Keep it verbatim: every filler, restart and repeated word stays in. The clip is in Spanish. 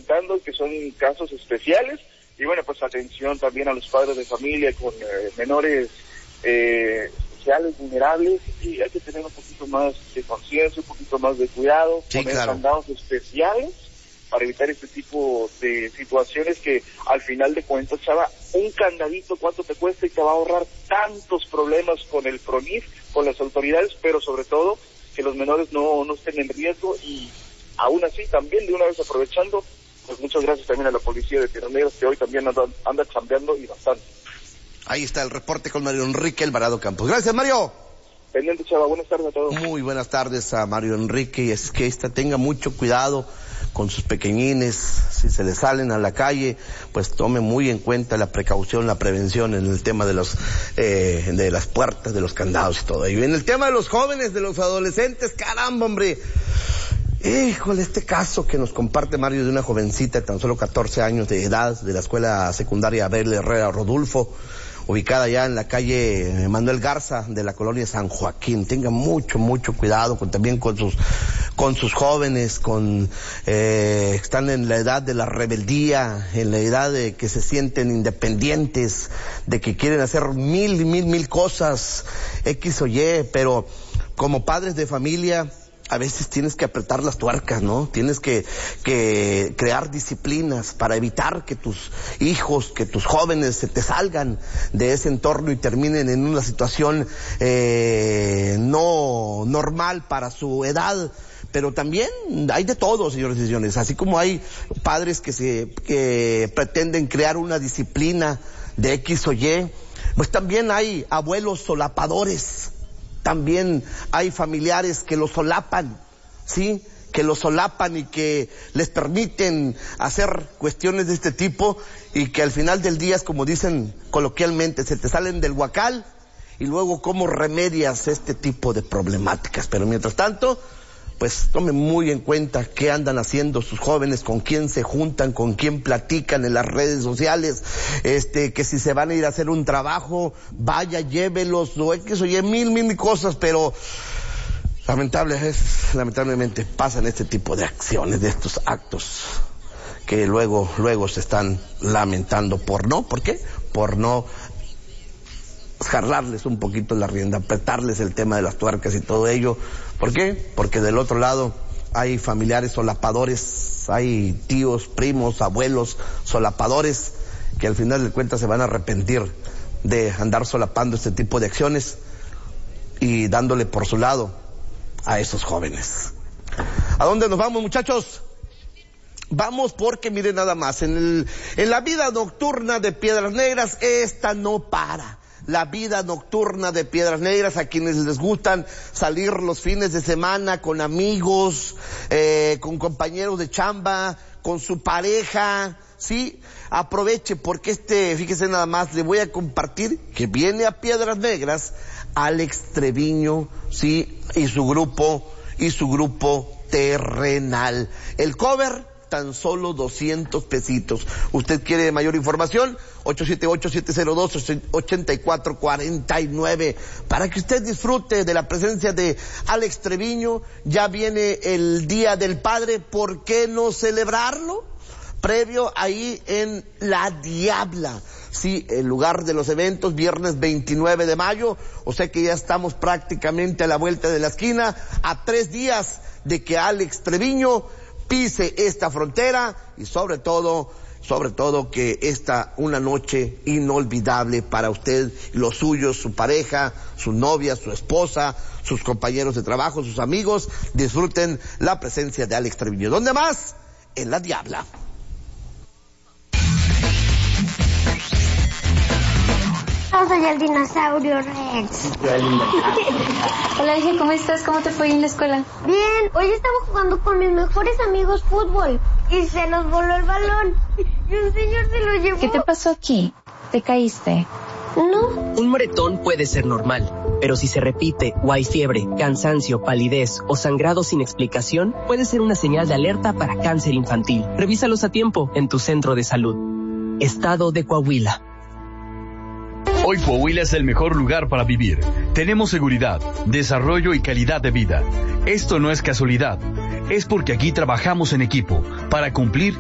presentando, que son casos especiales, y bueno, pues atención también a los padres de familia con eh, menores eh, especiales, vulnerables, y hay que tener un poquito más de conciencia, un poquito más de cuidado, sí, poner claro. candados especiales para evitar este tipo de situaciones que al final de cuentas, chava, un candadito cuánto te cuesta y te va a ahorrar tantos problemas con el PRONIF, con las autoridades, pero sobre todo que los menores no, no estén en riesgo. Y aún así también, de una vez aprovechando, pues muchas gracias también a la policía de Piedras Negras, que hoy también anda, anda chambeando y bastante. Ahí está el reporte con Mario Enrique Alvarado Campos. Gracias, Mario. Pendiente, chava, buenas tardes a todos. Muy buenas tardes a Mario Enrique, y es que esta tenga mucho cuidado con sus pequeñines. Si se les salen a la calle, pues tome muy en cuenta la precaución, la prevención en el tema de los eh, de las puertas, de los candados y todo ello. En el tema de los jóvenes, de los adolescentes, caramba, hombre. Híjole, este caso que nos comparte Mario de una jovencita de tan solo catorce años de edad, de la escuela secundaria Abel Herrera Rodulfo, ubicada ya en la calle Manuel Garza de la colonia San Joaquín. Tenga mucho, mucho cuidado con, también con sus con sus jóvenes, con eh, están en la edad de la rebeldía, en la edad de que se sienten independientes, de que quieren hacer mil, mil, mil cosas, X o Y, pero como padres de familia, a veces tienes que apretar las tuercas, ¿no? Tienes que, que crear disciplinas para evitar que tus hijos, que tus jóvenes se te salgan de ese entorno y terminen en una situación eh, no normal para su edad. Pero también hay de todo, señores y señores. Así como hay padres que se que pretenden crear una disciplina de X o Y, pues también hay abuelos solapadores. También hay familiares que los solapan, ¿sí? Que los solapan y que les permiten hacer cuestiones de este tipo, y que al final del día es como dicen coloquialmente, se te salen del huacal, y luego cómo remedias este tipo de problemáticas. Pero mientras tanto, pues tomen muy en cuenta qué andan haciendo sus jóvenes, con quién se juntan, con quién platican en las redes sociales, este, que si se van a ir a hacer un trabajo, vaya, llévelos, o es que eso oye mil, mil cosas, pero lamentable es, lamentablemente pasan este tipo de acciones, de estos actos, que luego, luego se están lamentando por no, ¿por qué? Por no jalarles un poquito la rienda, apretarles el tema de las tuercas y todo ello. ¿Por qué? Porque del otro lado hay familiares solapadores, hay tíos, primos, abuelos solapadores, que al final de cuentas se van a arrepentir de andar solapando este tipo de acciones y dándole por su lado a esos jóvenes. ¿A dónde nos vamos, muchachos? Vamos porque miren nada más, en, el, en la vida nocturna de Piedras Negras, esta no para. La vida nocturna de Piedras Negras, a quienes les gustan salir los fines de semana con amigos, eh, con compañeros de chamba, con su pareja, ¿sí? Aproveche, porque este, fíjese nada más, le voy a compartir que viene a Piedras Negras Alex Treviño, ¿sí? Y su grupo, y su grupo Terrenal. El cover, tan solo doscientos pesitos. ¿Usted quiere mayor información? ocho siete ocho, siete cero dos, ocho cuatro cuatro nueve. Para que usted disfrute de la presencia de Alex Treviño. Ya viene el Día del Padre, ¿por qué no celebrarlo? Previo ahí en La Diabla, sí, el lugar de los eventos, viernes veintinueve de mayo, o sea que ya estamos prácticamente a la vuelta de la esquina, a tres días de que Alex Treviño pise esta frontera, y sobre todo, sobre todo que esta una noche inolvidable para usted, los suyos, su pareja, su novia, su esposa, sus compañeros de trabajo, sus amigos, disfruten la presencia de Alex Treviño. ¿Dónde más? En La Diabla. Yo soy el dinosaurio Rex. Hola, hija, ¿cómo estás? ¿Cómo te fue en la escuela? Bien, hoy estaba jugando con mis mejores amigos fútbol y se nos voló el balón y un señor se lo llevó. ¿Qué te pasó aquí? ¿Te caíste? No. Un moretón puede ser normal, pero si se repite o hay fiebre, cansancio, palidez o sangrado sin explicación, puede ser una señal de alerta para cáncer infantil. Revísalos a tiempo en tu centro de salud. Estado de Coahuila. Hoy Coahuila es el mejor lugar para vivir. Tenemos seguridad, desarrollo y calidad de vida. Esto no es casualidad, es porque aquí trabajamos en equipo para cumplir